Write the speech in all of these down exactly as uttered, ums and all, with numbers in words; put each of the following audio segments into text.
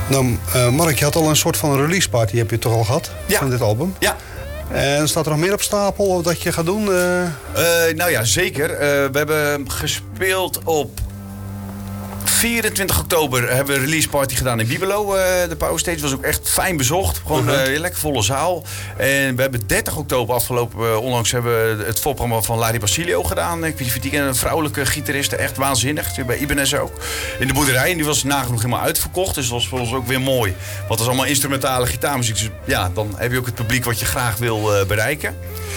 Nou, uh, Mark, je had al een soort van release party, heb je toch al gehad? Ja. Van dit album? Ja. En staat er nog meer op stapel dat je gaat doen? Uh... Uh, nou ja, zeker. Uh, we hebben gespeeld op vierentwintig oktober hebben we een release party gedaan in Bibelo. Uh, de Power Stage was ook echt fijn bezocht. Gewoon uh, een lekker volle zaal. En we hebben dertig oktober afgelopen, uh, onlangs hebben we het voorprogramma van Larry Basilio gedaan. Ik weet niet, een vrouwelijke gitariste, echt waanzinnig. Bij Ibanez ook. In de boerderij. En die was nagenoeg helemaal uitverkocht. Dus dat was voor ons ook weer mooi. Want dat is allemaal instrumentale gitaarmuziek. Dus ja, dan heb je ook het publiek wat je graag wil uh, bereiken.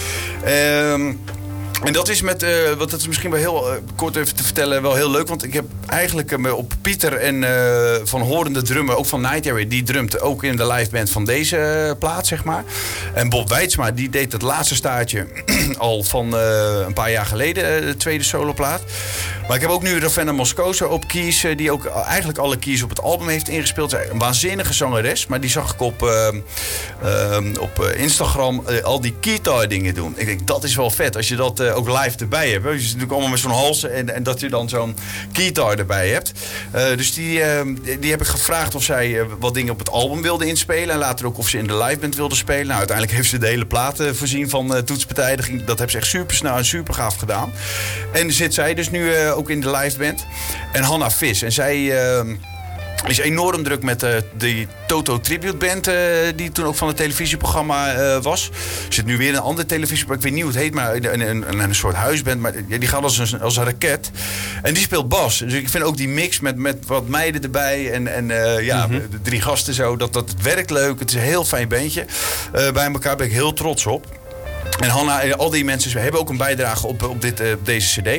Um, En dat is met, uh, wat dat is misschien wel heel uh, kort even te vertellen, wel heel leuk. Want ik heb eigenlijk uh, op Pieter en uh, Van Horen, de drummer, ook van Night Area, die drumt ook in de liveband van deze uh, plaat, zeg maar. En Bob Weidsma, die deed het laatste staartje al van uh, een paar jaar geleden, uh, de tweede soloplaat. Maar ik heb ook nu Ravenna Moscoso op keys, uh, die ook eigenlijk alle keys op het album heeft ingespeeld. Zij een waanzinnige zangeres, maar die zag ik op, uh, uh, op Instagram uh, al die guitar dingen doen. Ik denk, dat is wel vet, als je dat uh, ook live erbij hebt. Je zit natuurlijk allemaal met zo'n hals en, en dat je dan zo'n guitar erbij hebt. Uh, dus die, uh, die heb ik gevraagd of zij uh, wat dingen op het album wilde inspelen. En later ook of ze in de liveband wilde spelen. Nou, uiteindelijk heeft ze de hele plaat uh, voorzien van uh, toetspartijen. Dat, dat heeft ze echt super snel en super gaaf gedaan. En zit zij dus nu uh, ook in de liveband. En Hanna Vis. En zij... Uh, is enorm druk met uh, de Toto Tribute Band, uh, die toen ook van het televisieprogramma uh, was. Er zit nu weer een ander televisieprogramma, ik weet niet hoe het heet, maar een, een, een, een soort huisband. Maar ja, die gaat als een, als een raket. En die speelt bas. Dus ik vind ook die mix met, met wat meiden erbij en, en uh, ja, mm-hmm. de drie gasten zo, dat, dat het werkt leuk. Het is een heel fijn bandje. Uh, bij elkaar ben ik heel trots op. En Hanna en al die mensen hebben ook een bijdrage op, op, dit, uh, op deze cd.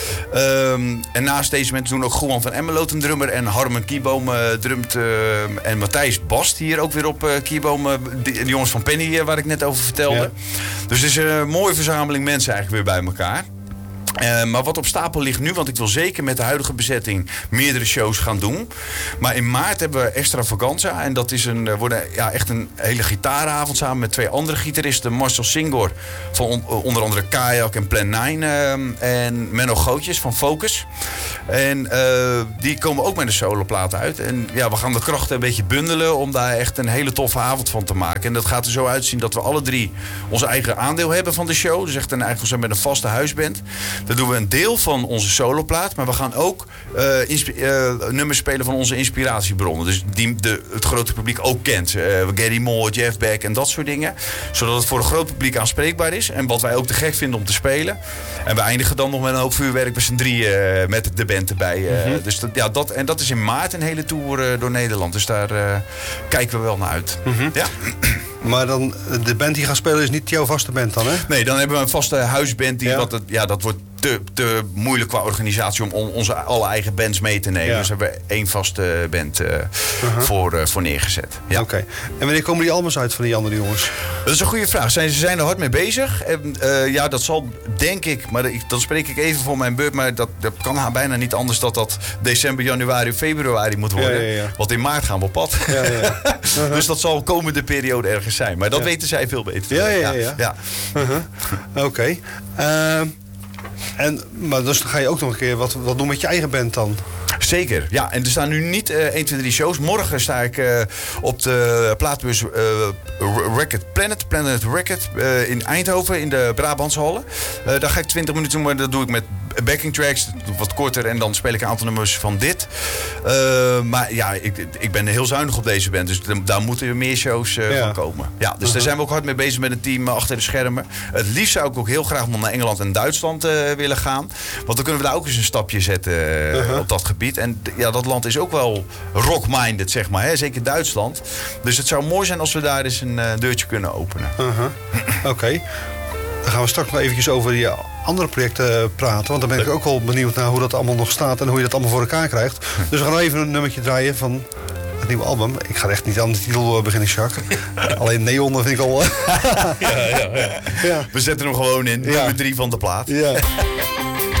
Um, en naast deze mensen doen ook Goeman van Emmeloot een drummer. En Harmen Kieboom uh, drumt. Uh, en Matthijs Bast hier ook weer op uh, Kieboom. Uh, de, de jongens van Penny uh, waar ik net over vertelde. Ja. Dus het is een mooie verzameling mensen eigenlijk weer bij elkaar. Uh, maar wat op stapel ligt nu, want ik wil zeker met de huidige bezetting meerdere shows gaan doen. Maar in maart hebben we Extravaganza. En dat is een, wordt een, ja, echt een hele gitaaravond samen met twee andere gitaristen. Marcel Singor van on, onder andere Kayak en Plan nine. Uh, en Menno Gootjes van Focus. En uh, die komen ook met een soloplaat uit. En ja, we gaan de krachten een beetje bundelen om daar echt een hele toffe avond van te maken. En dat gaat er zo uitzien dat we alle drie ons eigen aandeel hebben van de show. Dus echt een eigen met een vaste huisband. Dan doen we een deel van onze soloplaat, maar we gaan ook uh, insp- uh, nummers spelen van onze inspiratiebronnen. Dus die de, het grote publiek ook kent. Uh, Gary Moore, Jeff Beck en dat soort dingen. Zodat het voor een groot publiek aanspreekbaar is. En wat wij ook te gek vinden om te spelen. En we eindigen dan nog met een hoop vuurwerk met z'n drieën uh, met de band erbij. Uh, mm-hmm. Dus dat, ja, dat, en dat is in maart een hele tour uh, door Nederland. Dus daar uh, kijken we wel naar uit. Mm-hmm. Ja. Maar dan, de band die gaat spelen is niet jouw vaste band dan, hè? Nee, dan hebben we een vaste huisband. Die, ja. Wat het, ja, dat wordt te, te moeilijk qua organisatie om, om onze alle eigen bands mee te nemen. Ja. Dus hebben we één vaste band uh, uh-huh. voor, uh, voor neergezet. Ja. Oké. Okay. En wanneer komen die albums uit van die andere jongens? Dat is een goede vraag. Zijn, ze zijn er hard mee bezig. En, uh, ja, dat zal, denk ik, maar ik, dan spreek ik even voor mijn beurt, maar dat, dat kan bijna niet anders dat dat december, januari, februari moet worden. Ja, ja, ja. Want in maart gaan we op pad. Ja, ja. Uh-huh. Dus dat zal komende periode ergens zijn. Maar dat ja. weten zij veel beter. Ja, ja, ja. ja. ja. Uh-huh. Oké. Okay. Uh, en, maar dus dan ga je ook nog een keer wat, wat doen met je eigen band dan? Zeker, ja. En er staan nu niet uh, één, twee, drie shows. Morgen sta ik uh, op de plaatbus uh, Record Planet, Planet Record uh, in Eindhoven in de Brabantse Hallen. Uh, daar ga ik twintig minuten doen, maar dat doe ik met backing tracks, wat korter. En dan speel ik een aantal nummers van dit. Uh, maar ja, ik, ik ben heel zuinig op deze band. Dus daar moeten er meer shows uh, ja. van komen. Ja, dus uh-huh. daar zijn we ook hard mee bezig met een team achter de schermen. Het liefst zou ik ook heel graag nog naar Engeland en Duitsland uh, willen gaan. Want dan kunnen we daar ook eens een stapje zetten uh, uh-huh. op dat gebied. En ja, dat land is ook wel rock-minded, zeg maar. Hè? Zeker Duitsland. Dus het zou mooi zijn als we daar eens een uh, deurtje kunnen openen. Uh-huh. Oké. Okay. Dan gaan we straks nog eventjes over die andere projecten praten. Want dan ben ik ook wel benieuwd naar hoe dat allemaal nog staat en hoe je dat allemaal voor elkaar krijgt. Dus we gaan even een nummertje draaien van het nieuwe album. Ik ga echt niet aan de titel beginnen, Jacques. Alleen Neon vind ik al... ja, ja, ja. ja. We zetten hem gewoon in. Nummer ja. drie van de plaat. Ja.